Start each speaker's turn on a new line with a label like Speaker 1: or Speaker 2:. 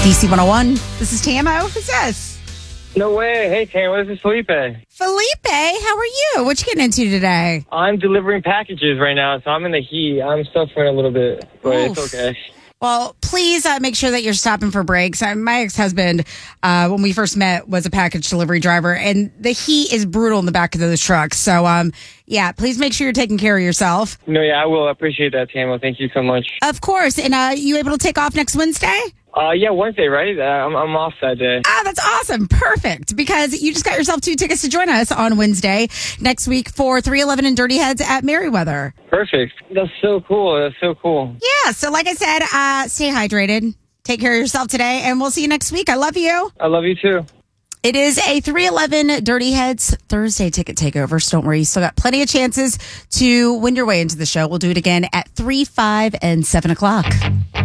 Speaker 1: DC 101. This is Tamo. Who's this?
Speaker 2: No way. Hey, Tamo, this is Felipe.
Speaker 1: Felipe, how are you? What you getting into today?
Speaker 2: I'm delivering packages right now, so I'm in the heat. I'm suffering a little bit, but
Speaker 1: Oof.
Speaker 2: it's okay.
Speaker 1: Well, please make sure that you're stopping for breaks. My ex-husband, when we first met, was a package delivery driver, and the heat is brutal in the back of those trucks. So, yeah, please make sure you're taking care of yourself.
Speaker 2: No, yeah, I will appreciate that, Tamo. Thank you so much.
Speaker 1: Of course. And you able to take off next Wednesday?
Speaker 2: Yeah, Wednesday, right? I'm off that day.
Speaker 1: Ah, that's awesome. Perfect. Because you just got yourself 2 tickets to join us on Wednesday next week for 311 and Dirty Heads at Merriweather.
Speaker 2: Perfect. That's so cool. That's so cool.
Speaker 1: Yeah. So like I said, stay hydrated. Take care of yourself today, and we'll see you next week. I love you.
Speaker 2: I love you too.
Speaker 1: It is a 311 Dirty Heads Thursday ticket takeover, so don't worry. You still got plenty of chances to win your way into the show. We'll do it again at 3, 5, and 7 o'clock.